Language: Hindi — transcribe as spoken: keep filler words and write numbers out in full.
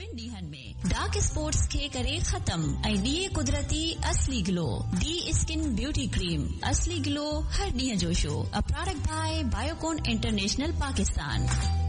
ॿिनि ॾींहनि में डार्क स्पॉट्स खे करे ख़तम ऐं ॾिए कुदरती असली glow D skin beauty cream असली ग्लो हर ॾींहं जो show a product bye Biocon international Pakistan.